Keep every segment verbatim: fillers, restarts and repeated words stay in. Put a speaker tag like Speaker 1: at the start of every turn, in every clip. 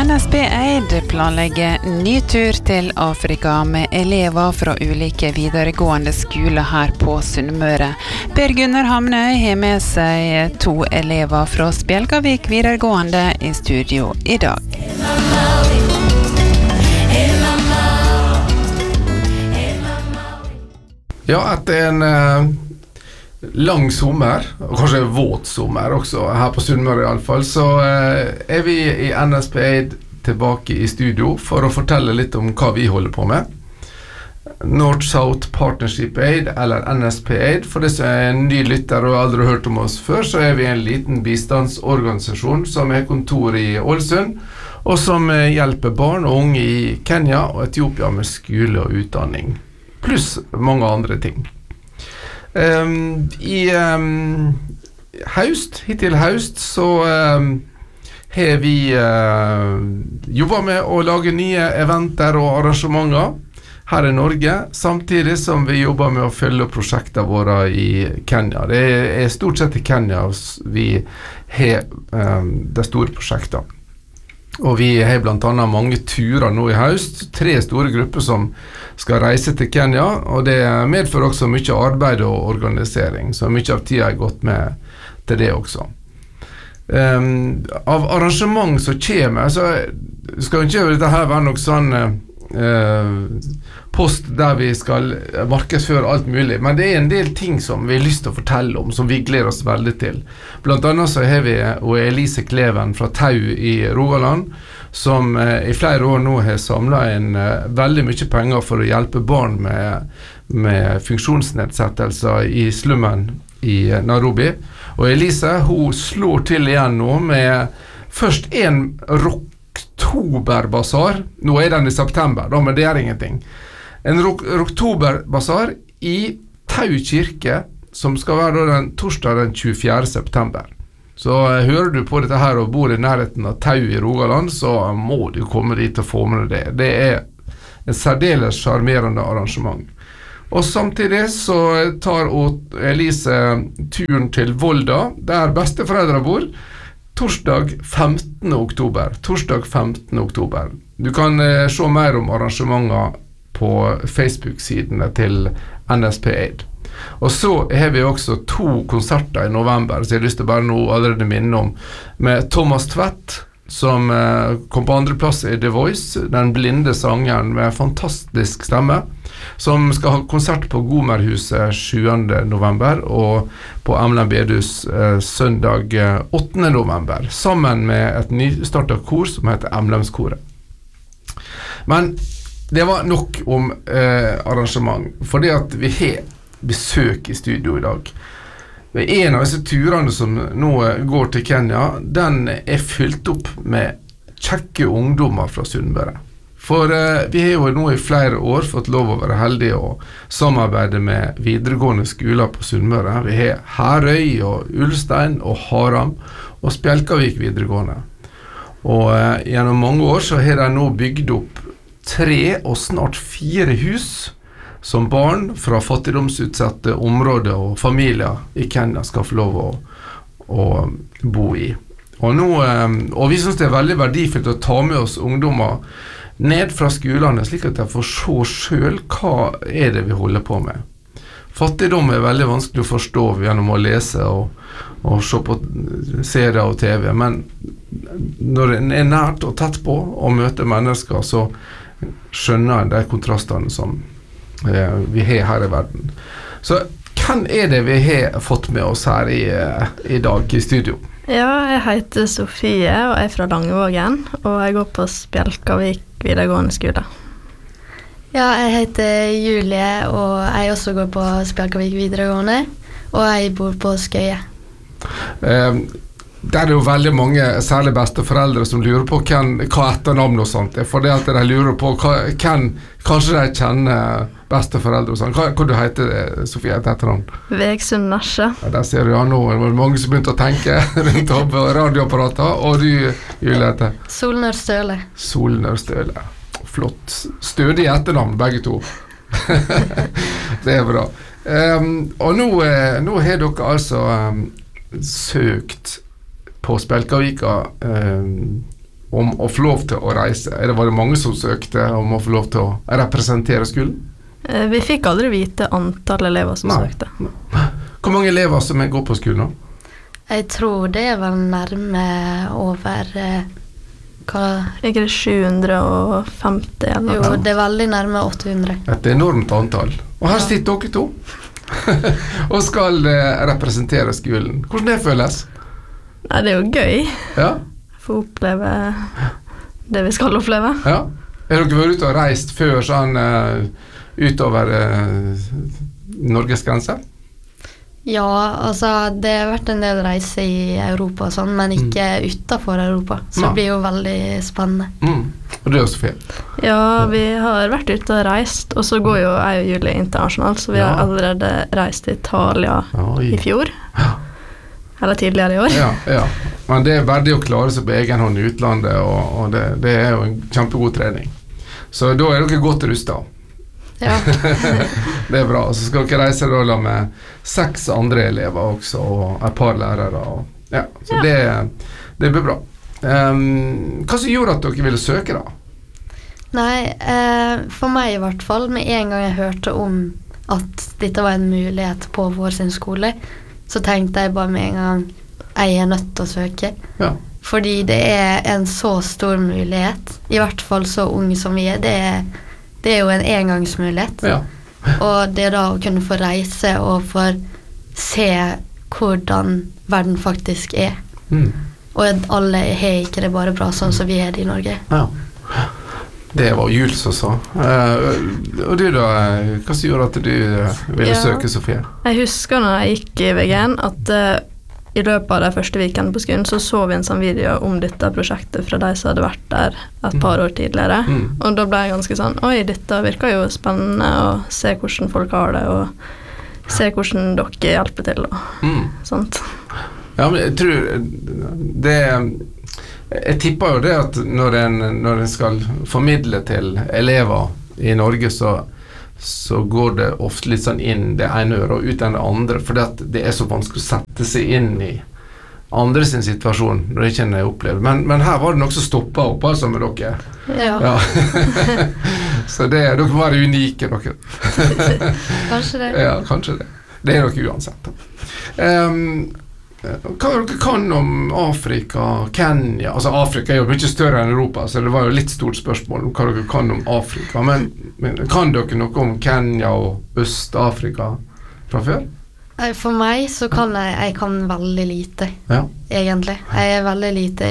Speaker 1: N S B Eid planlegger ny tur til Afrika med elever fra ulike videregående skoler her på Sunnmøre. Per Gunnar Hamnøy har med seg to elever fra Spjelkavik videregående i studio i dag.
Speaker 2: Ja, etter en uh, lang sommer, og kanskje våt sommer også, her på Sunnmøre i alle fall, så uh, er vi i N S B Eid tilbake i studio for å fortelle litt om hva vi holder på med. North-South Partnership Aid, eller N S P Aid, for det som er en ny lytter og aldri har hørt om oss før, så er vi en liten bistandsorganisasjon som har kontor i Ålesund, og som hjelper barn og unge i Kenya og Etiopia med skole og utdanning. Pluss mange andre ting. Um, I um, høst, hittil høst, så um, har vi uh, jobbet med å lage nye eventer og arrangementer her i Norge, samtidig som vi jobber med å følge prosjektene våre i Kenya. Det er stort sett i Kenya vi har um, de store prosjektene. Og vi har blant annet mange turer nå i høst, tre store grupper som skal reise til Kenya, og det medfører også mye arbeid og organisering, så mye av tida er gått med til det også. Um, av arrangement som kommer, så skal ikke dette her være noe sånn uh, post der vi skal markedsføre alt mulig, men det er en del ting som vi har lyst til å fortelle om, som vi gleder oss veldig til. Blant annet så har vi og Elise Kleven fra Tau i Rogaland, som eh, i flere år nå har samlet inn eh, veldig mye penger for å hjelpe barn med, med funksjonsnedsettelser i slummen i Nairobi. Og Elise, hun slår til igjen nå med først en Rocktoberbasar. Nå er den i september, da, men det er ingenting. En Rocktoberbasar i Tau kirke, som skal være den torsdag den tjuefjerde september. Så uh, hører du på dette her og bor i nærheten av Tau i Rogaland, så må du komme dit og få med det. Det er en særdeles charmerende arrangement. Og samtidig så tar Elise turen til Volda, der besteforeldre bor, torsdag femtende oktober. Torsdag femtende oktober. Du kan uh, se mer om arrangementer på Facebook-sidene til N S P Aid. Og så har vi også to konserter i november, så jeg har lyst til bare nå allerede minne om, med Thomas Tvedt, som eh, kom på andre plass i The Voice, den blinde sangeren med fantastisk stemme, som skal ha konsert på Gomerhuset sjuende november, og på Emlen Bedhus eh, søndag eh, åttende november, sammen med et nystartet kor som heter Emlemskoret. Men det var nok om eh, arrangement, fordi at vi har besøk i studio i dag. En av disse turene som nå går til Kenya, den er fylt opp med kjekke ungdommer fra Sunnmøre. For eh, vi har jo nå i flere år fått lov å være heldige og samarbeide med videregående skoler på Sunnmøre. Vi har Herøy og Ulstein og Haram og Spjelkavik videregående. Og eh, gjennom mange år så har de nå bygd opp tre og snart fire hus som barn fra fattigdomsutsatte områder og familier i Kenya skal få lov å, å bo i. Og, nå, og vi synes det er veldig verdifullt å ta med oss ungdommer ned fra skolene, slik at de får se selv hva er det vi holder på med. Fattigdom er veldig vanskelig å forstå gjennom å lese og, og se på serier og T V, men når en er nært og tett på og møter mennesker, så skjønner en de kontrastene som eh, vi har her i verden. Så hvem er det vi har fått med oss her i, i dag i studio?
Speaker 3: Ja, jeg heter Sofie og jeg er fra Langevågen, og jeg går på Spjelkavik videregående skole.
Speaker 4: Ja, jeg heter Julie, og jeg også går på Spjelkavik videregående, og jeg bor på Skøye.
Speaker 2: Um, Det er jo veldig mange, særlig besteforeldre, som lurer på hvem, hva etternavn og sånt er, for det at de lurer på hva, hvem, kanskje de kjenner besteforeldre og sånt. Hva, hva du heter, Sofie, et etternavn?
Speaker 3: Vegsund Nasje.
Speaker 2: Ja, der ser du ja nå, det var mange som begynte å tenke rundt opp radioapparater, og du, Julie, heter?
Speaker 4: Solnør Støle.
Speaker 2: Solnør Støle. Flott. Stødig etternavn, begge to. Det er bra. Um, og nå, nå har dere altså um, søkt på Spjelkavika eh, om å få lov til å reise? Er det, var det mange som søkte om å få lov til å representere skolen?
Speaker 3: Eh, Vi fikk aldri vite antall elever som
Speaker 2: Nei.
Speaker 3: søkte.
Speaker 2: Hvor mange elever som går på skolen nå?
Speaker 4: Jeg tror det er vel nærme over eh, hva?
Speaker 3: Er ikke det sju hundre femti eller
Speaker 4: Jo,
Speaker 3: noe?
Speaker 4: det er veldig nærme åtte hundre.
Speaker 2: Et enormt antall. Og her sitter dere to og skal eh, representere skolen. Hvordan det føles?
Speaker 3: Nei, det er jo gøy.
Speaker 2: Ja?
Speaker 3: Få oppleve det vi skal oppleve.
Speaker 2: Ja. Er dere vært ute og reist før sånn uh, utover uh, Norges grenser?
Speaker 4: Ja, altså det har vært en del reiser i Europa og sånn, men ikke utenfor Europa. Så
Speaker 2: Nei.
Speaker 4: det blir jo veldig spennende.
Speaker 2: Mm. Og det er jo Sofie.
Speaker 3: Ja, vi har vært ute og reist, og så går jo jeg og Julie internasjonalt, så vi
Speaker 2: Ja.
Speaker 3: har allerede reist til Italia
Speaker 2: Oi.
Speaker 3: i fjor. Eller tidligere i år.
Speaker 2: Ja, ja. Men det er verdig å klare seg på egen hånd i utlandet, og, og det, det er jo en kjempegod trening. Så da er dere godt rustet.
Speaker 4: Ja.
Speaker 2: Det er bra. Så skal dere reise da med seks andre elever også, og et par lærere. Og, ja, så
Speaker 3: Ja.
Speaker 2: det, det blir bra. Um, hva som gjorde at dere ville søke da?
Speaker 4: Nei, eh, for meg i hvert fall, med en gang jeg hørte om at dette var en mulighet på vår sin skole, så tenkte jeg bare med en gang jeg er nødt til å søke.
Speaker 2: Ja.
Speaker 4: Fordi det er en så stor mulighet, i hvert fall så ung som vi er. Det er, det er jo en engangsmulighet.
Speaker 2: Ja.
Speaker 4: Og det da å kunne få reise og få se hvordan verden faktisk er.
Speaker 2: Mm.
Speaker 4: Og at alle har ikke det bare bra sånn som vi er det i Norge.
Speaker 2: Ja. Det var Jul som sa. Uh, og du da, hva som gjorde at du uh, ville
Speaker 3: Ja.
Speaker 2: søke, Sofie?
Speaker 3: Jeg husker når jeg gikk i V G N at eh, i løpet av de første vikene på skolen så så vi en sånn video om dette prosjektet fra de som hadde vært der et par år tidligere.
Speaker 2: Mm.
Speaker 3: Og da ble jeg ganske sånn, oi, dette virker jo spennende å se hvordan folk har det, og se hvordan dere hjelper til og
Speaker 2: Mm.
Speaker 3: sånt.
Speaker 2: Ja, men jeg tror det Jeg tipper jo det at når en, når en skal formidle til elever i Norge, så, så går det ofte litt sånn inn det ene øret og ut enn det andre, fordi at det er så vanskelig å sette seg inn i andre sin situasjon når det ikke en har opplevd. Men, men her var det nok som stoppet opp altså med dere.
Speaker 4: Ja,
Speaker 2: Ja. Så det, dere må være unike, dere.
Speaker 4: kanskje det.
Speaker 2: Ja, kanskje det. Det er dere uansett. Um, hva dere kan om Afrika, Kenya? Altså Afrika er jo mye større enn Europa, så det var jo litt stort spørsmål om hva dere kan om Afrika. Men, men kan dere noe om Kenya og Øst-Afrika fra før?
Speaker 4: Nei, for meg så kan jeg, jeg kan veldig lite,
Speaker 2: Ja.
Speaker 4: egentlig. Jeg er veldig lite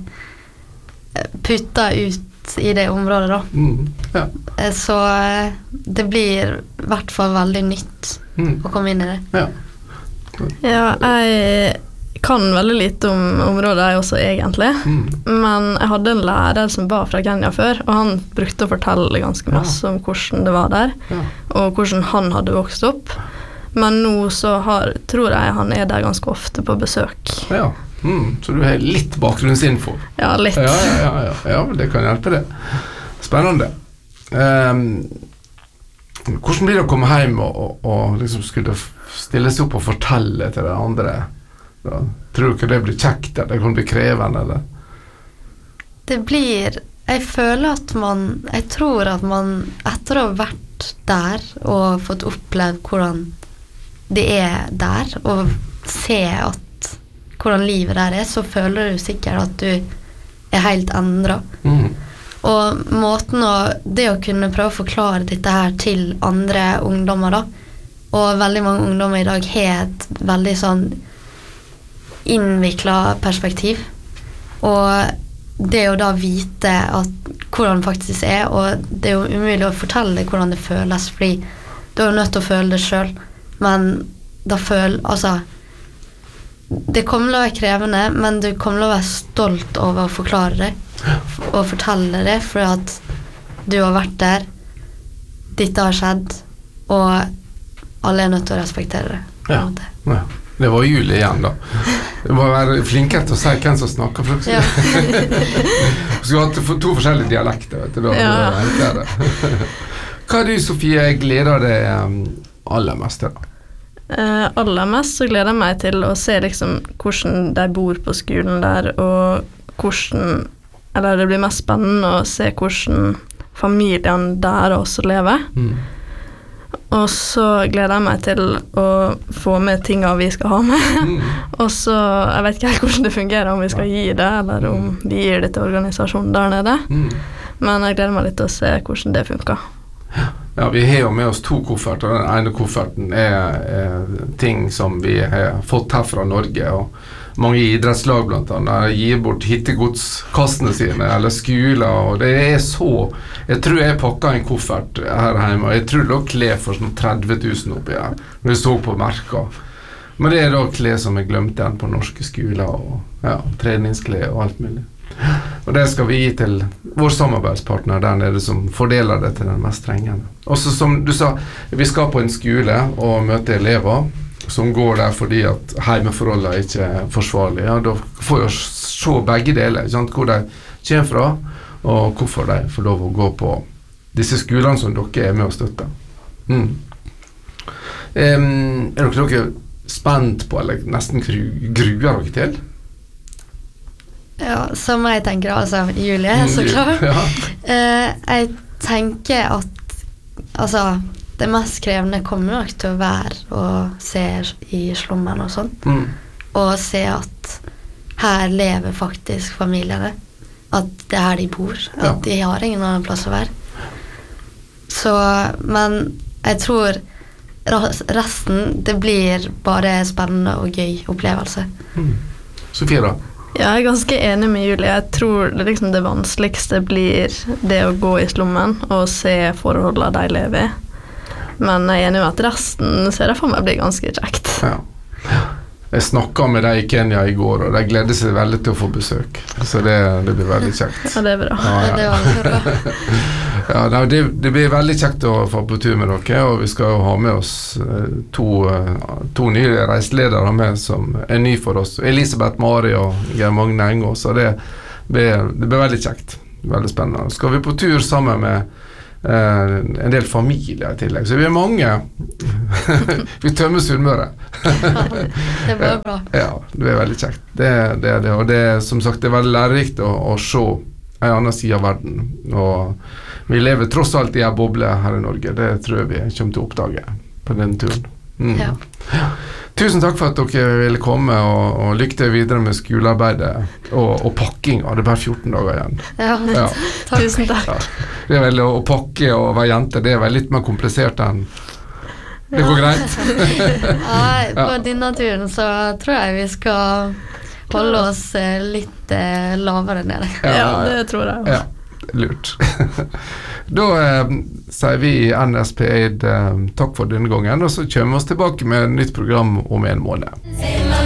Speaker 4: eh, putta ut i det området da.
Speaker 2: Mm. Ja.
Speaker 4: Eh, Så eh, det blir i hvert fall veldig nytt
Speaker 2: Mm.
Speaker 4: å komme inn i det.
Speaker 2: Ja.
Speaker 3: Ja, jeg kan veldig lite om området jeg også egentlig,
Speaker 2: Mm.
Speaker 3: men jeg hadde en lærer som var fra Kenya før, og han brukte å fortelle ganske masse om hvordan det var der,
Speaker 2: Ja.
Speaker 3: og hvordan han hadde vokst opp. Men nå så har, tror jeg han er der ganske ofte på besøk.
Speaker 2: Ja. Mm. Så du har litt bakgrunnsinfo.
Speaker 3: Ja, litt.
Speaker 2: Ja, ja, ja, ja. Ja, men det kan hjelpe det. Spennende. Um, hvordan blir det å komme hjem og, og, og liksom skulle f- stille seg opp og fortelle til de andre? Da, tror du ikke det blir kjekt, eller det kan bli krevende, eller?
Speaker 4: Det blir Jeg føler at man Jeg tror at man etter å ha vært der og fått opplevd hvordan det er der, og se at hvordan livet der er, så føler du sikkert at du er helt endret.
Speaker 2: Mm.
Speaker 4: Og måten å Det å kunne prøve å forklare dette her til andre ungdommer da, og veldig mange ungdommer i dag har et veldig sånn innviklet perspektiv, og det å da vite at hvordan det faktisk er, og det er jo umulig å fortelle hvordan det føles, fordi du er jo nødt til å føle det selv, men da føl, altså det kommer til å være krevende, men du kommer til å være stolt over å forklare det og fortelle det, for at du har vært der, dette har skjedd, og alle er nødt til å respektere det på en
Speaker 2: Ja.
Speaker 4: måte.
Speaker 2: Ja. Det var Julie igjen da. Du må være flinkere til å si hvem som snakker, for
Speaker 4: Ja.
Speaker 2: du skulle hatt for- to forskjellige dialekter, vet du, da
Speaker 3: Ja.
Speaker 2: det er enklere. Hva er du, Sofie, gleder deg um, aller mest til da?
Speaker 3: Eh, aller mest så gleder jeg meg til å se liksom hvordan de bor på skolen der, og hvordan eller det blir mest spennende å se hvordan familien der også lever.
Speaker 2: Mm.
Speaker 3: Og så gleder jeg meg til å få med tingene vi skal ha med.
Speaker 2: Mm.
Speaker 3: Og så, jeg vet ikke helt hvordan det fungerer, om vi skal gi det, eller om vi gir det til organisasjonen der nede.
Speaker 2: Mm.
Speaker 3: Men jeg gleder meg litt til å se hvordan det funker.
Speaker 2: Ja, vi har jo med oss to kofferter. Den ene kofferten er, er ting som vi har fått her fra Norge, og mange idrettslag blant annet gir bort hittegodskassene sine, eller skoler, og det er så, jeg tror jeg pakket en koffert her hjemme, og jeg tror det var klær for sånn tretti tusen oppi her, når jeg så på merker. Men det er da klær som er glemt igjen på norske skoler, og ja, treningsklær og alt mulig. Og det skal vi gi til vår samarbeidspartner der nede som fordeler det til den mest trengende. Også som du sa, vi skal på en skole og møte elever som går der fordi at heimeforholdene ikke er forsvarlige. Ja, da får vi se begge deler, ikke sant? Hvor de kommer fra, og hvorfor de får lov å gå på disse skolene som dere er med å støtte. Mm. Um, er dere, dere spent på, eller nesten gru, gruer dere til?
Speaker 4: Ja, som jeg tenker, altså, Julie, så klart.
Speaker 2: Ja.
Speaker 4: Uh, jeg tenker at, altså, det mest krevende kommer nok til å være å se i slummen og sånt.
Speaker 2: Mm.
Speaker 4: Og se at her lever faktisk familiene. At det er her de bor. At
Speaker 2: Ja.
Speaker 4: de har ingen annen plass å være. Så, men jeg tror resten, det blir bare spennende og gøy opplevelse.
Speaker 2: Mm. Sofie da?
Speaker 3: Ja, jeg er ganske enig med Julie. Jeg tror det, liksom det vanskeligste blir det å gå i slummen og se forholdene de lever i. Men jeg er enig med at resten ser jeg for meg blir ganske kjekt.
Speaker 2: Ja. Jeg snakket med deg i Kenya i går, og de gleder seg veldig til å få besøk. Så det, det blir veldig kjekt.
Speaker 3: Ja, det er bra.
Speaker 2: Ja, ja.
Speaker 4: Det var veldig bra.
Speaker 2: Ja, nei, det, det blir veldig kjekt å få på tur med dere, og vi skal jo ha med oss eh, to, eh, to nye reiseledere med som er ny for oss. Elisabeth Mari og Geir Magne Engå, så det blir, det blir veldig kjekt. Veldig spennende. Skal vi på tur sammen med eh, en del familier i tillegg, så vi er mange. Vi tømmer Sunnmøre.
Speaker 4: Det er bare bra.
Speaker 2: Ja, det er veldig kjekt. Det, det er det, og det er som sagt det er veldig lærerikt å, å se en annen side av verden, og vi lever tross alt i en boble her i Norge. Det tror jeg vi kommer til å oppdage på den turen. Mm.
Speaker 4: Ja.
Speaker 2: Tusen takk for at dere ville komme, og, og lykke til videre med skolearbeidet og, og pakking. Det er bare fjorten dager igjen.
Speaker 4: Ja,
Speaker 2: Ja.
Speaker 4: takk.
Speaker 3: Tusen takk.
Speaker 2: Ja. Det er vel å, å pakke og være jente, det er vel litt mer komplisert enn det går greit.
Speaker 4: Nei, på
Speaker 2: Ja.
Speaker 4: denne turen så tror jeg vi skal holde oss eh, litt eh, lavere nede.
Speaker 3: Ja, det tror jeg.
Speaker 2: Ja, lurt. Da eh, sier vi i N S P Aid eh, takk for denne gangen, og så kommer vi oss tilbake med et nytt program om en måned.